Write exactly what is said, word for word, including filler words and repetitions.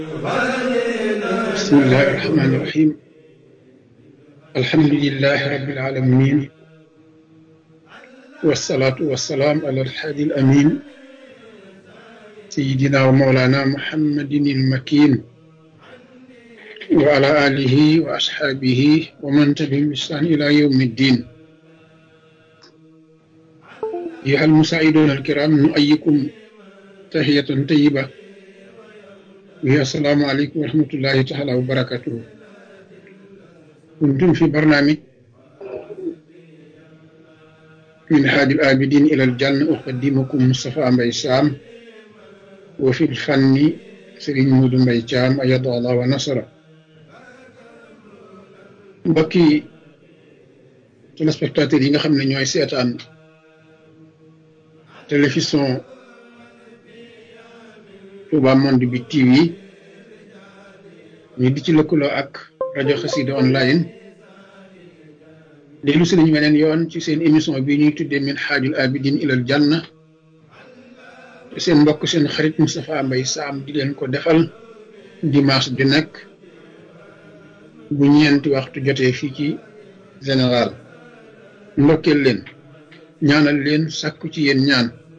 bismillahi irrahmani irrahim alhamdulilahi rabbil alamin wasalaatu wasalaam ala alhaadi al amin sayidina wa mawlana muhammadin ilmakin wa ala alihi wa ashaabihi wa man tabi'ahum bi ihsaan ila yawmi ddin ayyuha almusaa'iduuna alkiram nu'ayyikum tahiyatan tayyiba wi assalaamu aleykum wa rahmatullahi taala wa barakatuhu. kuntum fi barnaamij min haadil aabidiin ilal janna uqaddimukum Moustapha Mbaye Sam wa fil fanni Serigne Modou Mbaye Thiam ayyada Allah wa nasara. mbokki téléspectateurs yi nga xam ne ñooy seetaan télévision Touba Monde bi T V ñu di ci lëkkaloo ak rajo Xassida online dellu si nañu weneen yoon ci seen émission bi ñuy tuddee min haajul abidin ilal janna seen mbokk seen xarit Moustapha Mbaye Sam di leen ko defal dimanche bi nekk bu ñeenti waxtu jotee fii ci général ndokkeel leen ñaanal leen sàkku ci yéen ñaan